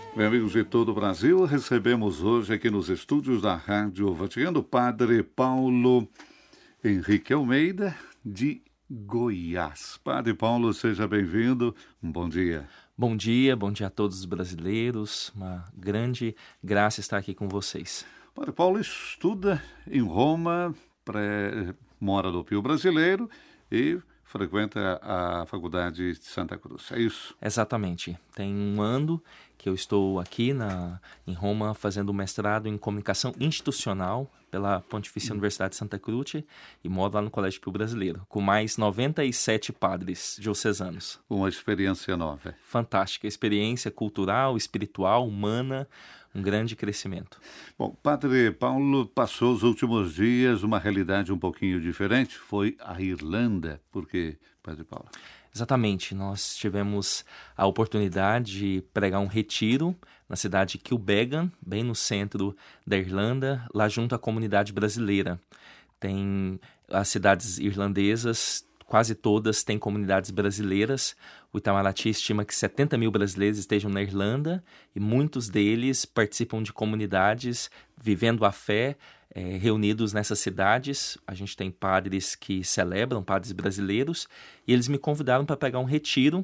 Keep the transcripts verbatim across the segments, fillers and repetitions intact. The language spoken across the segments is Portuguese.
Bem, amigos de todo o Brasil, recebemos hoje aqui nos estúdios da Rádio Vaticano o Padre Paulo Henrique Almeida, de Goiás. Padre Paulo, seja bem-vindo. Um bom dia. Bom dia, bom dia a todos os brasileiros. Uma grande graça estar aqui com vocês. Padre Paulo estuda em Roma, pré, mora no Pio Brasileiro e frequenta a Faculdade de Santa Cruz. É isso? Exatamente. Tem um ano que eu estou aqui na, em Roma fazendo mestrado em comunicação institucional pela Pontifícia Universidade de Santa Cruz e moro lá no Colégio Pio Brasileiro, com mais noventa e sete padres diocesanos. Uma experiência nova. Fantástica. Experiência cultural, espiritual, humana, um grande crescimento. Bom, Padre Paulo passou os últimos dias uma realidade um pouquinho diferente, foi a Irlanda. Por quê, Padre Paulo? Exatamente, nós tivemos a oportunidade de pregar um retiro na cidade de Kilbegan, bem no centro da Irlanda, lá junto à comunidade brasileira. Tem as cidades irlandesas, quase todas têm comunidades brasileiras. O Itamaraty estima que setenta mil brasileiros estejam na Irlanda e muitos deles participam de comunidades vivendo a fé, é, reunidos nessas cidades. A gente tem padres que celebram, padres brasileiros, e eles me convidaram para pegar um retiro.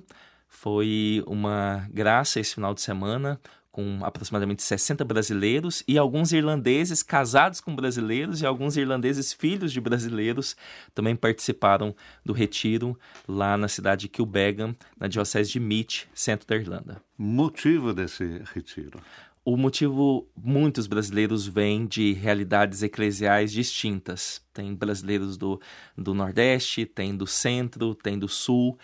Foi uma graça esse final de semana, com aproximadamente sessenta brasileiros e alguns irlandeses casados com brasileiros e alguns irlandeses filhos de brasileiros também participaram do retiro lá na cidade de Kilbegan, na diocese de Meath, centro da Irlanda. Motivo desse retiro? O motivo, muitos brasileiros vêm de realidades eclesiais distintas. Tem brasileiros do, do Nordeste, tem do Centro, tem do Sul,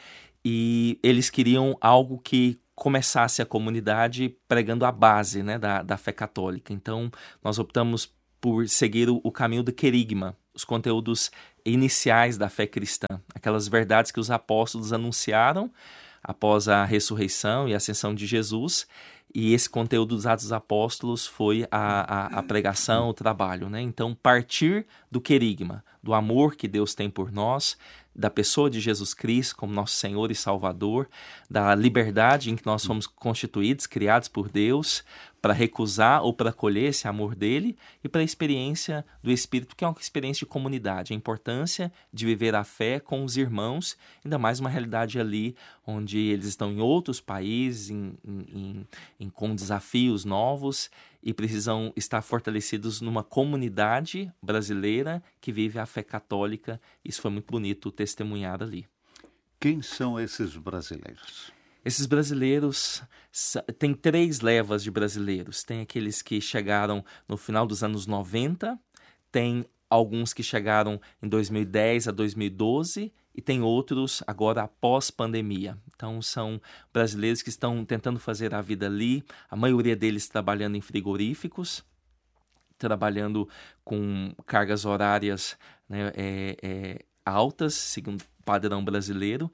e eles queriam algo que começasse a comunidade pregando a base, né, da, da fé católica. Então, nós optamos por seguir o, o caminho do querigma, os conteúdos iniciais da fé cristã, aquelas verdades que os apóstolos anunciaram após a ressurreição e a ascensão de Jesus. E esse conteúdo dos Atos dos Apóstolos foi a, a, a pregação, o trabalho, né? Então, partir do querigma, do amor que Deus tem por nós, da pessoa de Jesus Cristo como nosso Senhor e Salvador, da liberdade em que nós fomos constituídos, criados por Deus, para recusar ou para acolher esse amor dele, e para a experiência do Espírito, que é uma experiência de comunidade, a importância de viver a fé com os irmãos, ainda mais uma realidade ali onde eles estão em outros países, em, em, em, com desafios novos, e precisam estar fortalecidos numa comunidade brasileira que vive a fé católica. Isso foi muito bonito testemunhar ali. Quem são esses brasileiros? Esses brasileiros, tem três levas de brasileiros. Tem aqueles que chegaram no final dos anos noventa, tem alguns que chegaram em dois mil e dez a dois mil e doze e tem outros agora após pandemia. Então são brasileiros que estão tentando fazer a vida ali, a maioria deles trabalhando em frigoríficos, trabalhando com cargas horárias, né, é, é, altas, segundo o padrão brasileiro,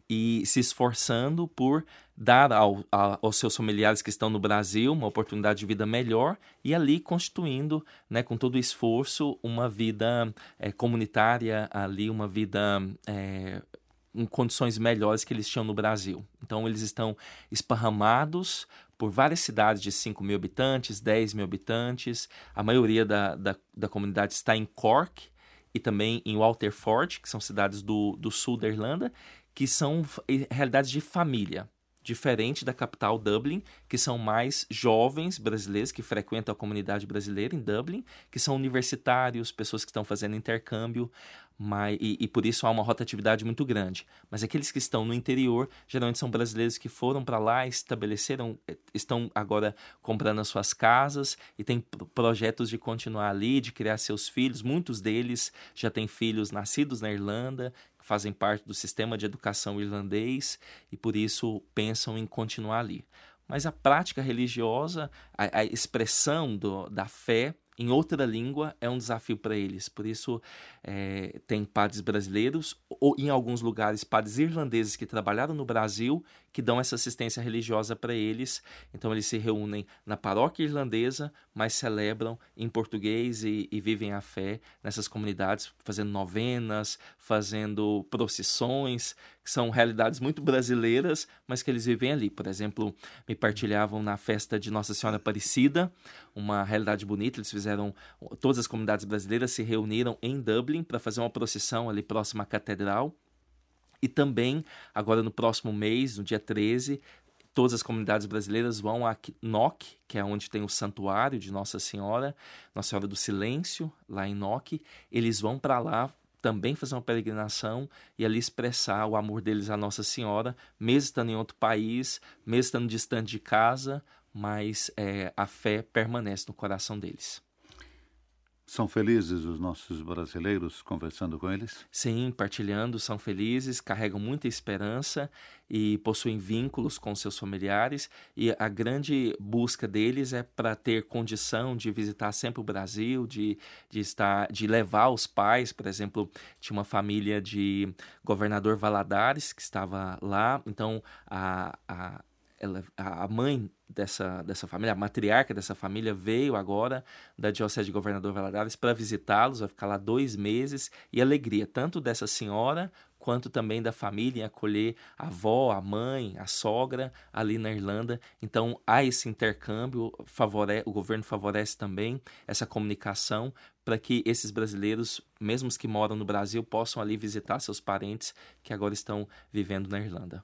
e se esforçando por dar ao, a, aos seus familiares que estão no Brasil uma oportunidade de vida melhor e ali constituindo, né, com todo o esforço, uma vida é, comunitária ali, uma vida é, em condições melhores que eles tinham no Brasil. Então eles estão esparramados por várias cidades de cinco mil habitantes, dez mil habitantes. A maioria da, da, da comunidade está em Cork e também em Waterford, que são cidades do, do sul da Irlanda, que são realidades de família, diferente da capital Dublin, que são mais jovens brasileiros que frequentam a comunidade brasileira em Dublin, que são universitários, pessoas que estão fazendo intercâmbio, mas, e, e por isso há uma rotatividade muito grande. Mas aqueles que estão no interior, geralmente são brasileiros que foram para lá, estabeleceram, estão agora comprando as suas casas e têm projetos de continuar ali, de criar seus filhos. Muitos deles já têm filhos nascidos na Irlanda, fazem parte do sistema de educação irlandês e por isso pensam em continuar ali. Mas a prática religiosa, a, a expressão do, da fé em outra língua é um desafio para eles. Por isso, é, tem padres brasileiros, ou em alguns lugares, padres irlandeses que trabalharam no Brasil, que dão essa assistência religiosa para eles. Então eles se reúnem na paróquia irlandesa, mas celebram em português e, e vivem a fé nessas comunidades, fazendo novenas, fazendo procissões, que são realidades muito brasileiras, mas que eles vivem ali. Por exemplo, me partilhavam na festa de Nossa Senhora Aparecida, uma realidade bonita. Eles fizeram, todas as comunidades brasileiras se reuniram em Dublin para fazer uma procissão ali próxima à catedral. E também, agora no próximo mês, no dia treze, todas as comunidades brasileiras vão a Knock, que é onde tem o santuário de Nossa Senhora, Nossa Senhora do Silêncio, lá em Knock. Eles vão para lá também fazer uma peregrinação e ali expressar o amor deles à Nossa Senhora, mesmo estando em outro país, mesmo estando distante de casa, mas é, a fé permanece no coração deles. São felizes os nossos brasileiros conversando com eles? Sim, partilhando, são felizes, carregam muita esperança e possuem vínculos com seus familiares. E a grande busca deles é para ter condição de visitar sempre o Brasil, de, de, estar, de levar os pais. Por exemplo, tinha uma família de Governador Valadares que estava lá, então a... a Ela, a mãe dessa, dessa família, a matriarca dessa família, veio agora da Diocese de Governador Valadares para visitá-los, vai ficar lá dois meses, e alegria tanto dessa senhora quanto também da família em acolher a avó, a mãe, a sogra ali na Irlanda. Então há esse intercâmbio, favore... o governo favorece também essa comunicação para que esses brasileiros, mesmo os que moram no Brasil, possam ali visitar seus parentes que agora estão vivendo na Irlanda.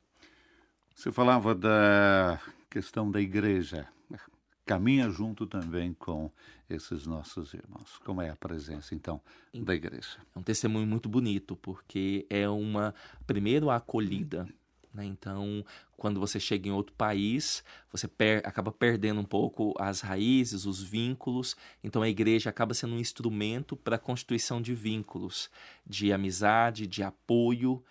Você falava da questão da igreja, caminha junto também com esses nossos irmãos. Como é a presença, então, da igreja? É um testemunho muito bonito, porque é uma, primeiro, a acolhida, né? Então, quando você chega em outro país, você per- acaba perdendo um pouco as raízes, os vínculos. Então, a igreja acaba sendo um instrumento para a constituição de vínculos, de amizade, de apoio.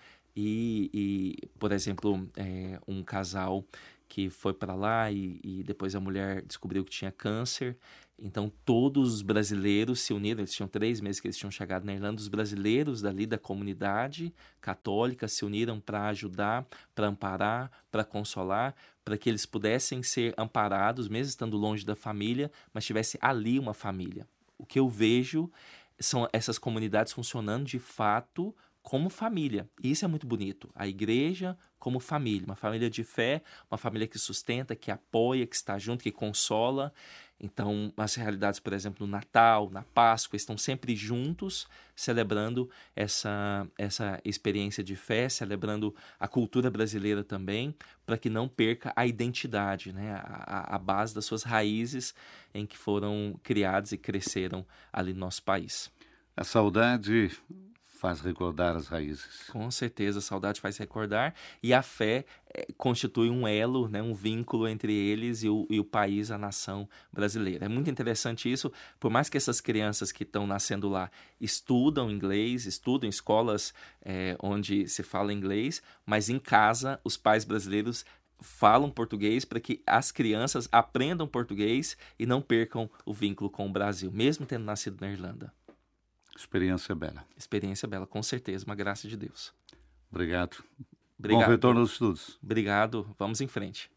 E, e, por exemplo, é, um casal que foi para lá e, e depois a mulher descobriu que tinha câncer. Então, todos os brasileiros se uniram. Eles tinham três meses que eles tinham chegado na Irlanda. Os brasileiros dali da comunidade católica se uniram para ajudar, para amparar, para consolar, para que eles pudessem ser amparados, mesmo estando longe da família, mas tivesse ali uma família. O que eu vejo são essas comunidades funcionando de fato como família. E isso é muito bonito. A igreja como família, uma família de fé, uma família que sustenta, que apoia, que está junto, que consola. Então, as realidades, por exemplo, no Natal, na Páscoa, estão sempre juntos, celebrando essa, essa experiência de fé, celebrando a cultura brasileira também, para que não perca a identidade, né? a, a base das suas raízes em que foram criados e cresceram ali no nosso país. A saudade faz recordar as raízes. Com certeza, a saudade faz recordar e a fé é, constitui um elo, né, um vínculo entre eles e o, e o país, a nação brasileira. É muito interessante isso, por mais que essas crianças que estão nascendo lá estudam inglês, estudam em escolas é, onde se fala inglês, mas em casa os pais brasileiros falam português para que as crianças aprendam português e não percam o vínculo com o Brasil, mesmo tendo nascido na Irlanda. Experiência bela. Experiência bela, com certeza, uma graça de Deus. Obrigado. Obrigado. Bom retorno aos estudos. Obrigado, vamos em frente.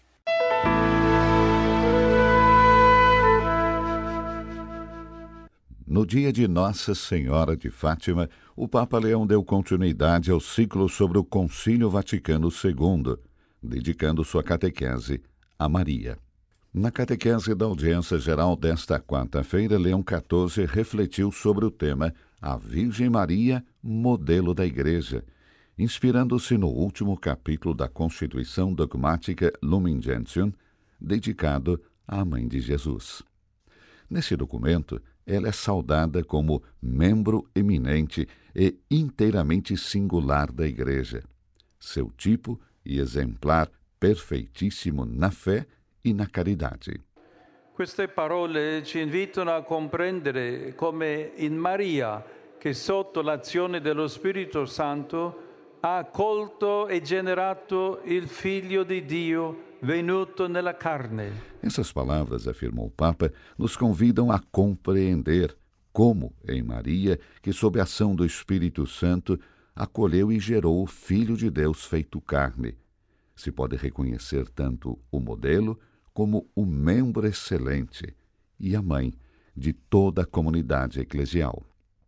No dia de Nossa Senhora de Fátima, o Papa Leão deu continuidade ao ciclo sobre o Concílio Vaticano segundo, dedicando sua catequese a Maria. Na catequese da audiência geral desta quarta-feira, Leão quatorze refletiu sobre o tema A Virgem Maria, modelo da Igreja, inspirando-se no último capítulo da Constituição Dogmática Lumen Gentium, dedicado à Mãe de Jesus. Nesse documento, ela é saudada como membro eminente e inteiramente singular da Igreja, seu tipo e exemplar perfeitíssimo na fé e na caridade. Queste parole ci invitano a comprendere come in Maria, che sotto l'azione dello Spirito Santo ha accolto e generato il Figlio di Dio venuto nella carne. Essas palavras, afirmou o Papa, nos convidam a compreender como, em Maria, que sob a ação do Espírito Santo, acolheu e gerou o Filho de Deus feito carne, se pode reconhecer tanto o modelo como o membro excelente e a mãe de toda a comunidade eclesial.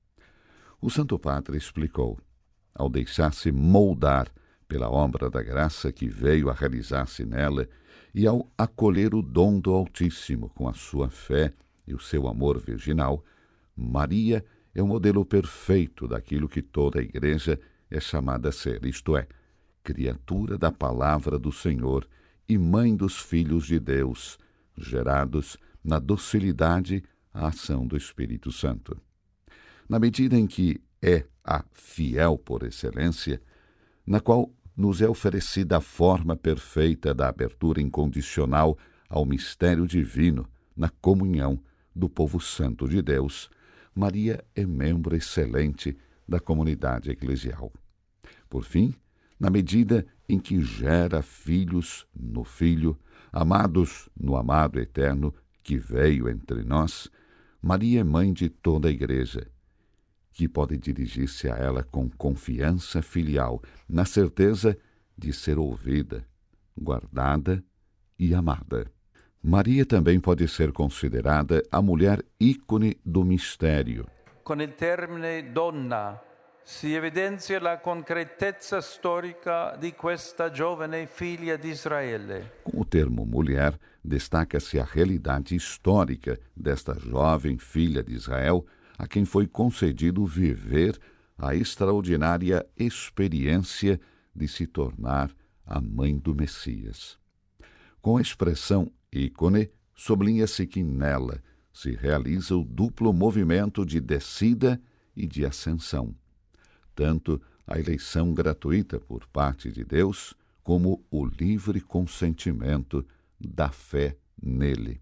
O Santo Padre explicou, ao deixar-se moldar pela obra da graça que veio a realizar-se nela e ao acolher o dom do Altíssimo com a sua fé e o seu amor virginal, Maria é o modelo perfeito daquilo que toda a Igreja é chamada a ser, isto é, criatura da palavra do Senhor e mãe dos filhos de Deus, gerados na docilidade à ação do Espírito Santo. Na medida em que é a fiel por excelência, na qual nos é oferecida a forma perfeita da abertura incondicional ao mistério divino na comunhão do povo santo de Deus, Maria é membro excelente da comunidade eclesial. Por fim, na medida em que gera filhos no Filho, amados no amado eterno que veio entre nós, Maria é mãe de toda a Igreja, que pode dirigir-se a ela com confiança filial, na certeza de ser ouvida, guardada e amada. Maria também pode ser considerada a mulher ícone do mistério. Con il termine donna si evidenzia la concretezza storica di questa giovane figlia di Israele. Com o termo mulher, destaca-se a realidade histórica desta jovem filha de Israel, a quem foi concedido viver a extraordinária experiência de se tornar a mãe do Messias. Com a expressão ícone, sublinha-se que nela se realiza o duplo movimento de descida e de ascensão, tanto a eleição gratuita por parte de Deus, como o livre consentimento da fé nele.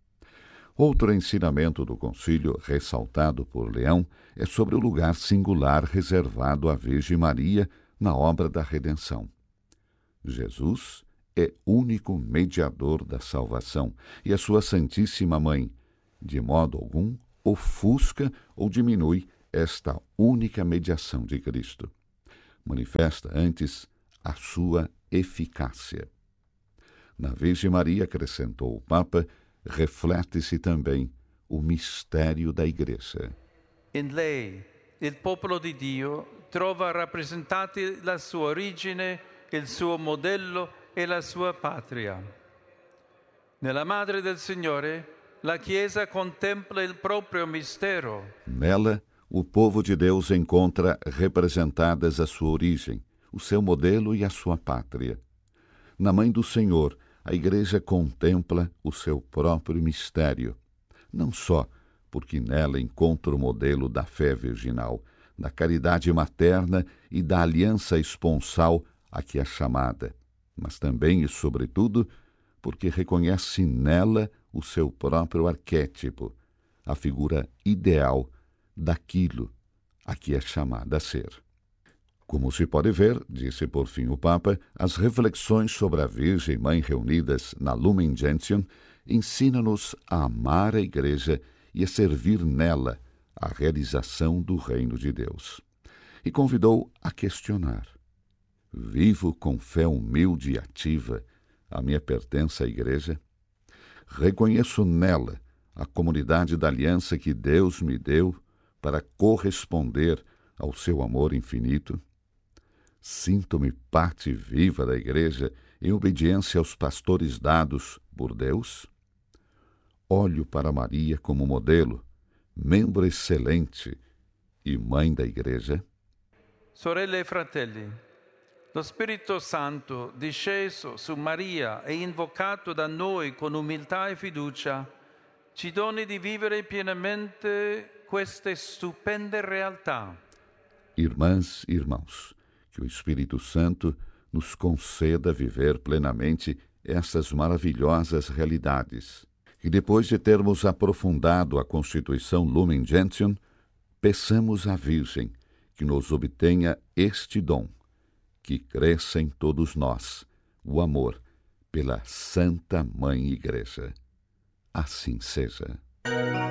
Outro ensinamento do concílio, ressaltado por Leão, é sobre o lugar singular reservado à Virgem Maria na obra da redenção. Jesus é único mediador da salvação, e a sua Santíssima Mãe, de modo algum, ofusca ou diminui esta única mediação de Cristo. Manifesta antes a sua eficácia. Na Virgem Maria, acrescentou o Papa, reflete-se também o mistério da Igreja. In lei, il popolo di Dio trova rappresentati la sua origine, il suo modello e la sua patria. Nella Madre del Signore, la Chiesa contempla il proprio mistero. Nela, o povo de Deus encontra representadas a sua origem, o seu modelo e a sua pátria. Na Mãe do Senhor, a Igreja contempla o seu próprio mistério, não só porque nela encontra o modelo da fé virginal, da caridade materna e da aliança esponsal a que é chamada, mas também e sobretudo porque reconhece nela o seu próprio arquétipo, a figura ideal daquilo a que é chamada a ser. Como se pode ver, disse por fim o Papa, as reflexões sobre a Virgem Mãe reunidas na Lumen Gentium ensinam-nos a amar a Igreja e a servir nela a realização do reino de Deus. E convidou a questionar: vivo com fé humilde e ativa a minha pertença à Igreja? Reconheço nela a comunidade da aliança que Deus me deu para corresponder ao seu amor infinito? Sinto-me parte viva da Igreja em obediência aos pastores dados por Deus? Olho para Maria como modelo, membro excelente e mãe da Igreja? Sorelle e fratelli, lo Spirito Santo disceso su Maria e invocato da noi con umiltà e fiducia ci doni di vivere pienamente queste stupende realtà. Irmãs e irmãos, que o Espírito Santo nos conceda viver plenamente essas maravilhosas realidades. E depois de termos aprofundado a Constituição Lumen Gentium, peçamos à Virgem que nos obtenha este dom, que cresça em todos nós o amor pela Santa Mãe Igreja. Assim seja.